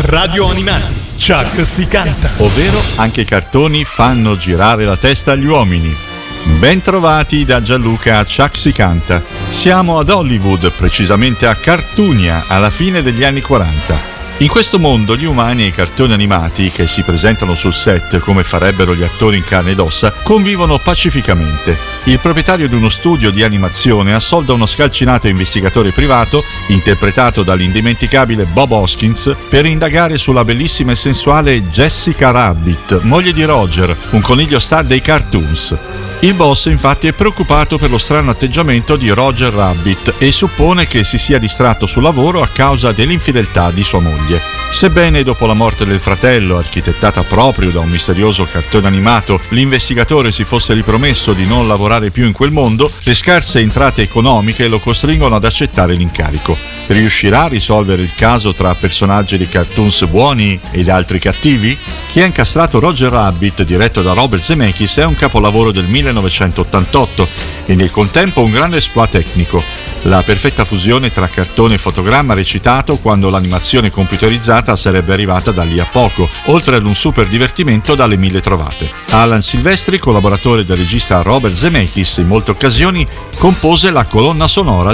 Radio Animati, Chuck si canta. Ovvero anche i cartoni fanno girare la testa agli uomini. Ben trovati da Gianluca a Chuck si canta. Siamo ad Hollywood, precisamente a Cartoonia, alla fine degli anni 40. In questo mondo gli umani e i cartoni animati, che si presentano sul set come farebbero gli attori in carne ed ossa, convivono pacificamente. Il proprietario di uno studio di animazione assolda uno scalcinato investigatore privato, interpretato dall'indimenticabile Bob Hoskins, per indagare sulla bellissima e sensuale Jessica Rabbit, moglie di Roger, un coniglio star dei cartoons. Il boss infatti è preoccupato per lo strano atteggiamento di Roger Rabbit e suppone che si sia distratto sul lavoro a causa dell'infedeltà di sua moglie. Sebbene dopo la morte del fratello, architettata proprio da un misterioso cartone animato, l'investigatore si fosse ripromesso di non lavorare più in quel mondo, le scarse entrate economiche lo costringono ad accettare l'incarico. Riuscirà a risolvere il caso tra personaggi di cartoons buoni ed altri cattivi? Chi ha incastrato Roger Rabbit, diretto da Robert Zemeckis, è un capolavoro del 1988 e nel contempo un grande exploit tecnico. La perfetta fusione tra cartone e fotogramma recitato quando l'animazione computerizzata sarebbe arrivata da lì a poco, oltre ad un super divertimento dalle mille trovate. Alan Silvestri, collaboratore del regista Robert Zemeckis, in molte occasioni compose la colonna sonora